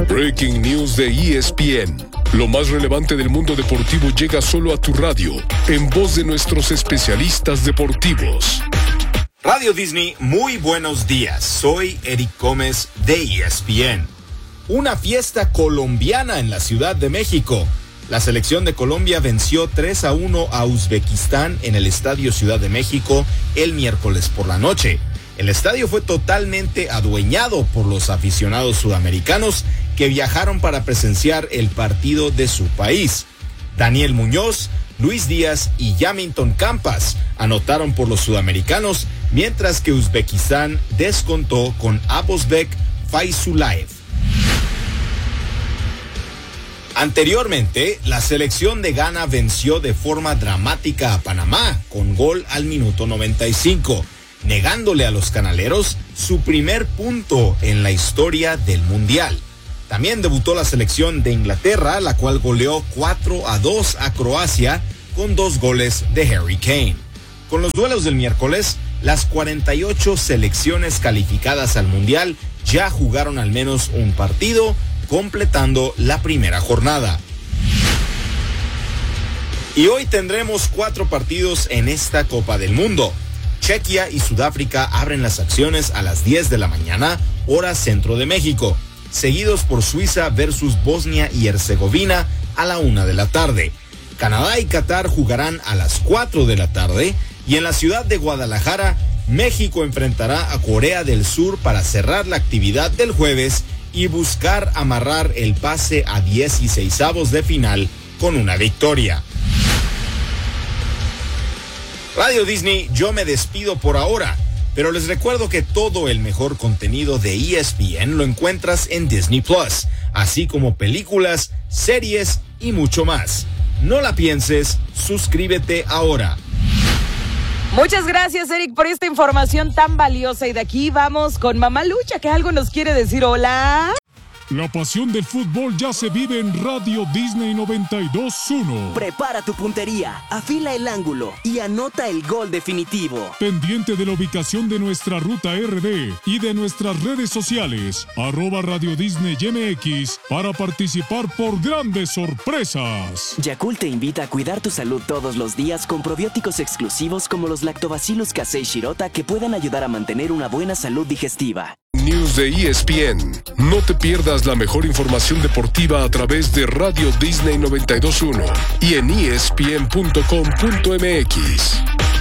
Breaking News de ESPN. Lo más relevante del mundo deportivo llega solo a tu radio, en voz de nuestros especialistas deportivos. Radio Disney, muy buenos días. Soy Eric Gómez de ESPN. Una fiesta colombiana en la Ciudad de México. La selección de Colombia venció 3-1 a Uzbekistán en el Estadio Ciudad de México el miércoles por la noche. El estadio fue totalmente adueñado por los aficionados sudamericanos que viajaron para presenciar el partido de su país. Daniel Muñoz, Luis Díaz y Yamilton Campas anotaron por los sudamericanos, mientras que Uzbekistán descontó con Abosbek Faizulaev. Anteriormente, la selección de Ghana venció de forma dramática a Panamá con gol al minuto 95, negándole a los canaleros su primer punto en la historia del Mundial. También debutó la selección de Inglaterra, la cual goleó 4-2 a Croacia con 2 goles de Harry Kane. Con los duelos del miércoles, las 48 selecciones calificadas al Mundial ya jugaron al menos un partido, completando la primera jornada. Y hoy tendremos 4 partidos en esta Copa del Mundo. Chequia y Sudáfrica abren las acciones a las 10 de la mañana, hora centro de México, seguidos por Suiza versus Bosnia y Herzegovina a la 1 de la tarde. Canadá y Qatar jugarán a las 4 de la tarde y en la ciudad de Guadalajara, México enfrentará a Corea del Sur para cerrar la actividad del jueves y buscar amarrar el pase a 16avos de final con una victoria. Radio Disney, yo me despido por ahora, pero les recuerdo que todo el mejor contenido de ESPN lo encuentras en Disney Plus, así como películas, series y mucho más. No la pienses, suscríbete ahora. Muchas gracias, Eric, por esta información tan valiosa. Y de aquí vamos con Mamá Lucha, que algo nos quiere decir. Hola. La pasión del fútbol ya se vive en Radio Disney 92.1. Prepara tu puntería, afila el ángulo y anota el gol definitivo. Pendiente de la ubicación de nuestra ruta RD y de nuestras redes sociales, @Radio Disney MX, para participar por grandes sorpresas. Yakult te invita a cuidar tu salud todos los días con probióticos exclusivos como los Lactobacillus casei shirota, que pueden ayudar a mantener una buena salud digestiva. News de ESPN. No te pierdas la mejor información deportiva a través de Radio Disney 92.1 y en ESPN.com.mx.